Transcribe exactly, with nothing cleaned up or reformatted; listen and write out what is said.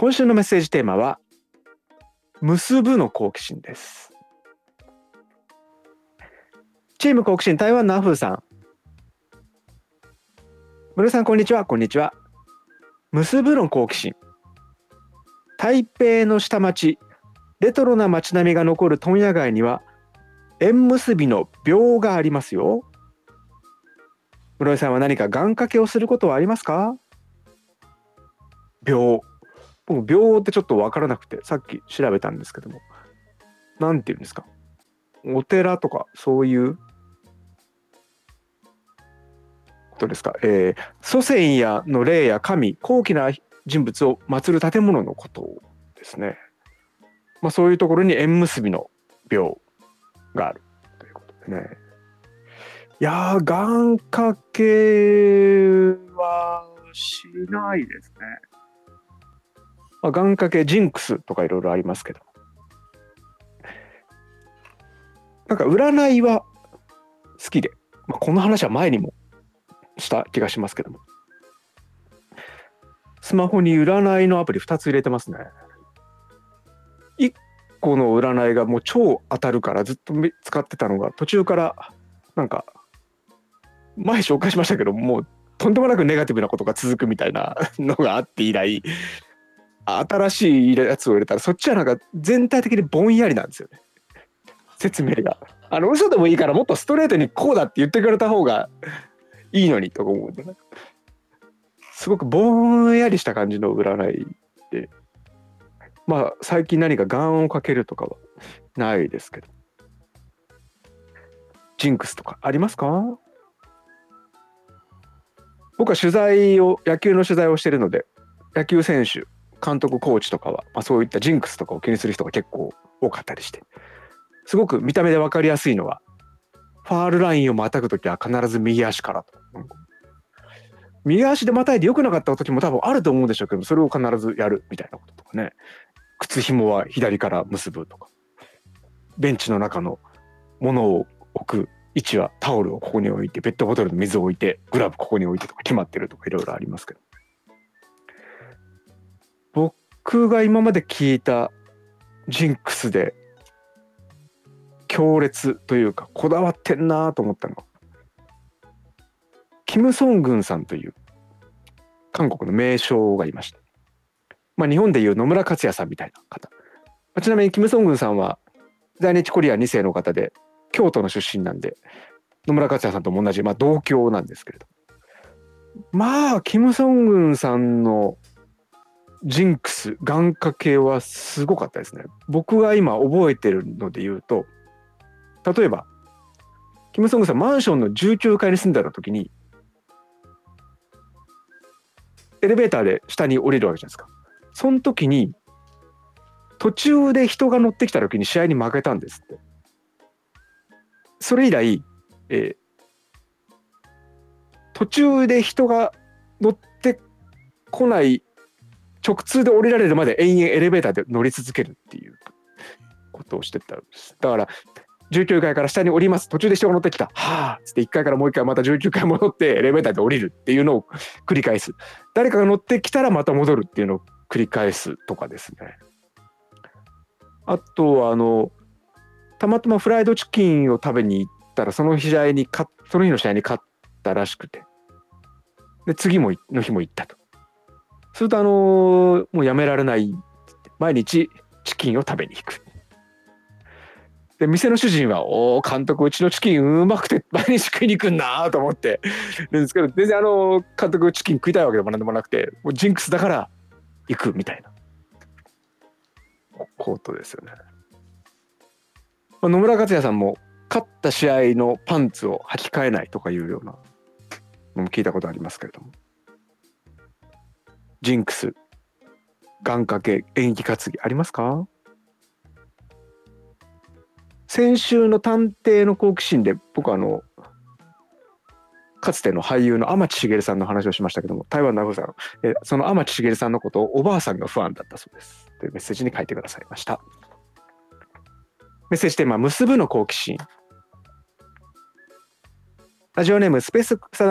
今週のメッセージテーマは結ぶの好奇心です。チーム好奇心台湾のアフーさん、室井さん、こんにちは。こんにちは。結ぶの好奇心、台北の下町、レトロな街並みが残る問屋街には縁結びの廟がありますよ。室井さんは何か願掛けをすることはありますか？廟、僕廟ってちょっと分からなくてさっき調べたんですけども、なんていうんですか、お寺とかそういうことですか？えー、祖先やの霊や神、高貴な人物を祀る建物のことですね。まあ、そういうところに縁結びの廟があるということでね。いやー、願掛けはしないですね。まあ、願掛けジンクスとかいろいろありますけど、なんか占いは好きで、まあ、この話は前にもした気がしますけども、スマホに占いのアプリふたつ入れてますね。いっこの占いがもう超当たるからずっと使ってたのが、途中からなんか前紹介しましたけど、もうとんでもなくネガティブなことが続くみたいなのがあって以来、新しいやつを入れたらそっちはなんか全体的にぼんやりなんですよね、説明が。あの嘘でもいいからもっとストレートにこうだって言ってくれた方がいいのにと思うんで、ね、すごくぼんやりした感じの占いで、まあ最近何か願をかけるとかはないですけど。ジンクスとかありますか？僕は取材を野球の取材をしているので、野球選手、監督、コーチとかは、まあ、そういったジンクスとかを気にする人が結構多かったりして、すごく見た目で分かりやすいのは、ファールラインをまたぐときは必ず右足からと。右足でまたいで良くなかった時も多分あると思うんでしょうけど、それを必ずやるみたいなこととかね。靴紐は左から結ぶとか、ベンチの中のものを置く位置はタオルをここに置いて、ペットボトルの水を置いて、グラブここに置いてとか決まってるとかいろいろありますけど、僕が今まで聞いたジンクスで強烈というかこだわってんなと思ったのは、キム・ソングンさんという韓国の名将がいました。まあ、日本でいう野村克也さんみたいな方。ちなみにキム・ソングンさんは在日コリアンに世の方で、京都の出身なんで野村克也さんとも同じ、まあ、同郷なんですけれど、まあキム・ソングンさんのジンクス、願掛けはすごかったですね。僕が今覚えてるので言うと、例えばキム・ソングンさんマンションのじゅうきゅうかいに住んでた時にエレベーターで下に降りるわけじゃないですか。その時に途中で人が乗ってきた時に試合に負けたんですって。それ以来、えー、途中で人が乗ってこない直通で降りられるまで延々エレベーターで乗り続けるっていうことをしてたんです。だからじゅうきゅうかいから下に降ります、途中で人が乗ってきた、はあっつっていっかいからもういっかいまたじゅうきゅうかい戻ってエレベーターで降りるっていうのを繰り返す。誰かが乗ってきたらまた戻るっていうのを繰り返すとかですね。あとはあのたまたまフライドチキンを食べに行ったらその試合に勝その日の試合に勝ったらしくて、で次もの日も行ったと。するとあのもうやめられない、毎日チキンを食べに行く。で店の主人は、おー監督うちのチキンうまくて毎日食いに行くんなと思ってるんですけど、全然あの監督チキン食いたいわけでもなんでもなくて、もうジンクスだから行くみたいなコートですよね。まあ、野村克也さんも勝った試合のパンツを履き替えないとかいうようなのも聞いたことありますけれども、ジンクス、願掛け、縁起担ぎありますか？先週の探偵の好奇心で僕はあのかつての俳優の天地茂さんの話をしましたけども、台湾のアフさん、えその天地茂さんのことをおばあさんがファンだったそうですというメッセージに書いてくださいました。メッセージテーマ、結ぶの好奇心。ラジオネームスペース